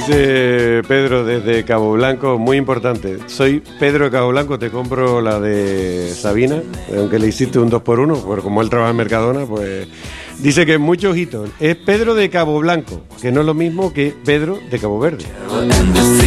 Dice Pedro desde Cabo Blanco, muy importante. Soy Pedro de Cabo Blanco, te compro la de Sabina, aunque le hiciste un 2x1, pero como él trabaja en Mercadona, pues dice que mucho ojito. Es Pedro de Cabo Blanco, que no es lo mismo que Pedro de Cabo Verde.